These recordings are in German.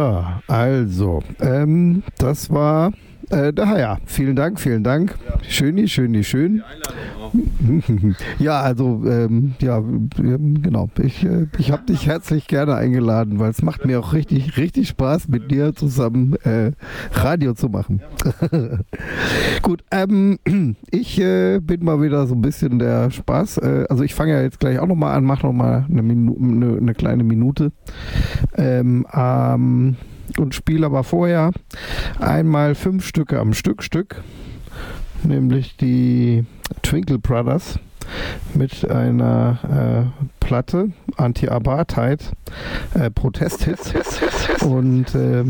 Ja, also, das war der Herr. Vielen Dank, vielen Dank. Ja. Schön. Die Einladung auch. Ja, also, genau. Ich habe dich herzlich gerne eingeladen, weil es macht mir auch richtig, richtig Spaß, mit dir zusammen Radio zu machen. Ja. Gut, ich bin mal wieder so ein bisschen der Spaß. Also ich fange ja jetzt gleich auch nochmal an, mache nochmal eine kleine Minute. Und spiele aber vorher einmal 5 Stücke am Stück, nämlich die Twinkle Brothers mit einer Platte, Anti-Apartheid, Protesthits, und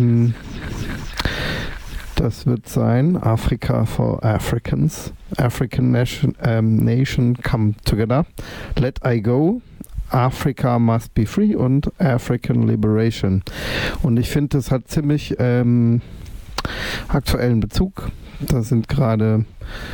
das wird sein Africa for Africans, African Nation Come Together, Let I Go, Africa Must Be Free und African Liberation. Und ich finde, das hat ziemlich aktuellen Bezug. Da sind gerade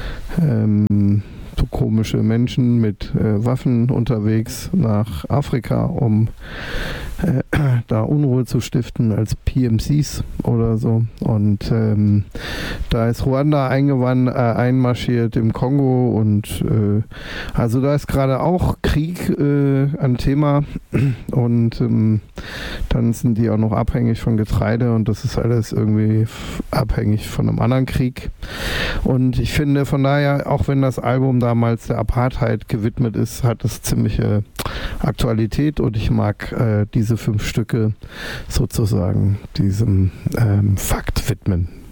so komische Menschen mit Waffen unterwegs nach Afrika, um da Unruhe zu stiften als PMCs oder so. Und da ist Ruanda einmarschiert im Kongo, und also da ist gerade auch Krieg ein Thema, und dann sind die auch noch abhängig von Getreide, und das ist alles irgendwie abhängig von einem anderen Krieg. Und ich finde von daher, auch wenn das Album damals der Apartheid gewidmet ist, hat es ziemliche Aktualität, und ich mag diese 5 Stücke sozusagen diesem Fakt widmen.